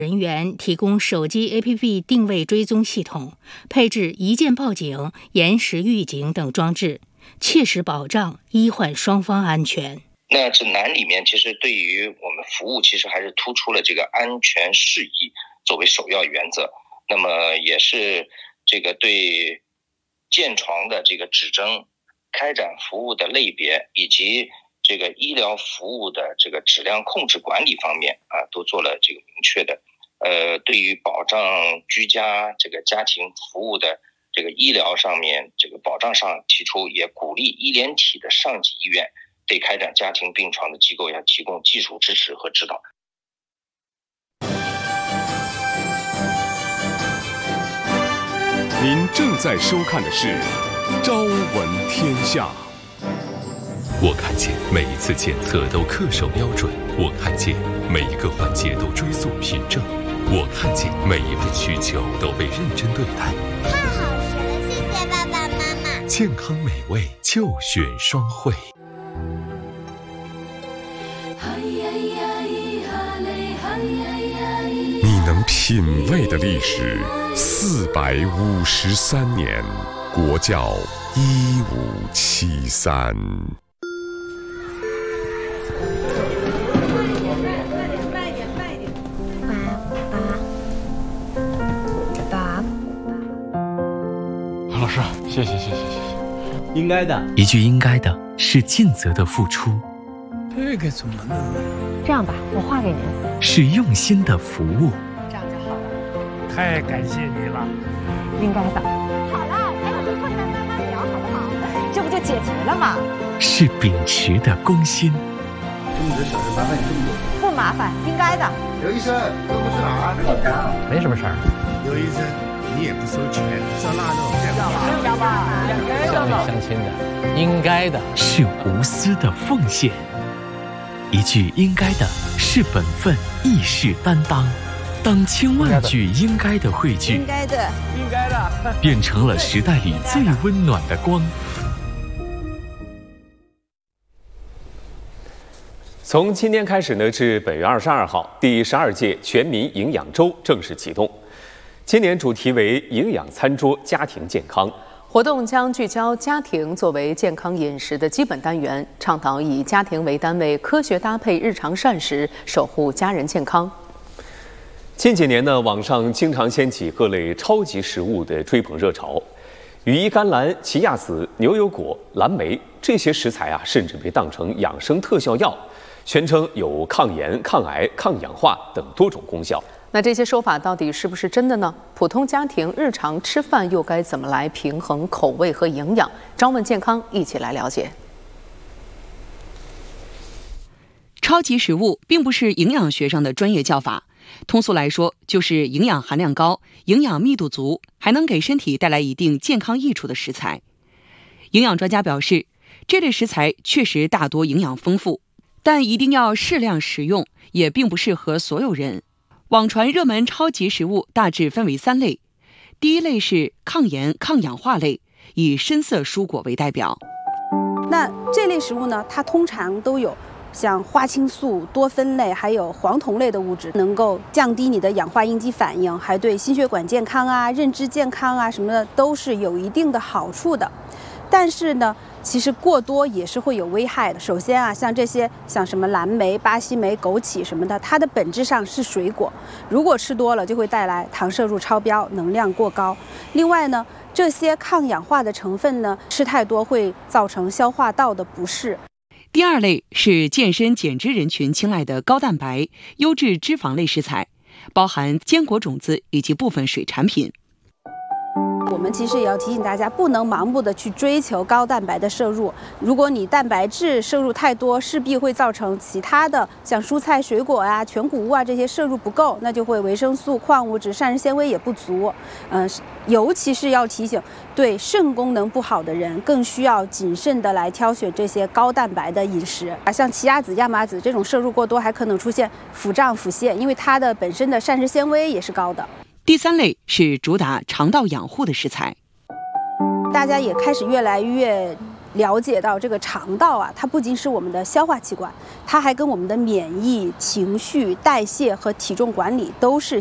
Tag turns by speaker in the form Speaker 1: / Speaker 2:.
Speaker 1: 人员提供手机 APP 定位追踪系统，配置一键报警、延时预警等装置，切实保障医患双方安全。
Speaker 2: 那指南里面其实对于我们服务其实还是突出了这个安全适宜作为首要原则，那么也是这个对健床的这个指征、开展服务的类别以及这个医疗服务的这个质量控制管理方面都做了这个明确的对于保障居家这个家庭服务的这个医疗上面这个保障上提出，也鼓励医联体的上级医院对开展家庭病床的机构要提供技术支持和指导。
Speaker 3: 您正在收看的是《朝闻天下》。
Speaker 4: 我看见每一次检测都恪守标准，我看见每一个环节都追溯凭证，我看见每一份需求都被认真对待。
Speaker 5: 太好吃了，谢谢爸爸妈妈。
Speaker 4: 健康美味就选双汇。
Speaker 3: 你能品味的历史453年，国窖1573。
Speaker 6: 老师，谢谢。
Speaker 7: 应该的，
Speaker 4: 一句应该的是尽责的付出，
Speaker 6: 这个怎么弄？
Speaker 8: 这样吧，我画给您。
Speaker 4: 是用心的服务。
Speaker 8: 这样就好了。
Speaker 6: 太感谢你了。
Speaker 8: 应该的。好了，还有个困难慢慢聊，好不好？这不就解决了吗？
Speaker 4: 是秉持的公心。
Speaker 7: 这么多小事麻烦你这么多。
Speaker 8: 不麻烦，应该的。
Speaker 7: 刘医生，这不是哪？
Speaker 6: 没什么事儿。
Speaker 9: 刘医生，你也不收钱，上那种
Speaker 6: 乡里乡亲的，应该的。
Speaker 4: 是无私的奉献。一句应该的是本分，义士担当。当千万句应该的汇聚，
Speaker 8: 应该的，
Speaker 4: 变成了时代里最温暖的光。
Speaker 10: 从今天开始呢，至本月22号，第12届全民营养周正式启动。今年主题为营养餐桌家庭健康。
Speaker 11: 活动将聚焦家庭作为健康饮食的基本单元，倡导以家庭为单位，科学搭配日常膳食，守护家人健康。
Speaker 10: 近几年呢，网上经常掀起各类超级食物的追捧热潮，羽衣甘蓝、奇亚籽、牛油果、蓝莓这些食材甚至被当成养生特效药，宣称有抗炎、抗癌、抗氧化等多种功效。
Speaker 11: 那这些说法到底是不是真的呢？普通家庭日常吃饭又该怎么来平衡口味和营养？朝问健康，一起来了解。
Speaker 12: 超级食物并不是营养学上的专业叫法，通俗来说就是营养含量高、营养密度足，还能给身体带来一定健康益处的食材。营养专家表示，这类食材确实大多营养丰富，但一定要适量食用，也并不适合所有人。网传热门超级食物大致分为3类，第一类是抗炎、抗氧化类，以深色蔬果为代表。
Speaker 13: 那这类食物呢，它通常都有像花青素、多酚类还有黄酮类的物质，能够降低你的氧化应激反应，还对心血管健康认知健康什么的都是有一定的好处的。但是呢，其实过多也是会有危害的。首先像这些像什么蓝莓、巴西莓、枸杞什么的，它的本质上是水果，如果吃多了就会带来糖摄入超标、能量过高。另外呢，这些抗氧化的成分呢，吃太多会造成消化道的不适。
Speaker 12: 第二类是健身减脂人群青睐的高蛋白、优质脂肪类食材，包含坚果种子以及部分水产品。
Speaker 13: 我们其实也要提醒大家，不能盲目的去追求高蛋白的摄入。如果你蛋白质摄入太多，势必会造成其他的像蔬菜、水果全谷物这些摄入不够，那就会维生素、矿物质、膳食纤维也不足。尤其是要提醒，对肾功能不好的人，更需要谨慎的来挑选这些高蛋白的饮食。像奇亚籽、亚麻籽这种摄入过多，还可能出现腹胀、腹泻，因为它的本身的膳食纤维也是高的。
Speaker 12: 第3类是主打肠道养护的食材。
Speaker 13: 大家也开始越来越了解到这个肠道啊，它不仅是我们的消化器官，它还跟我们的免疫、情绪、代谢和体重管理都是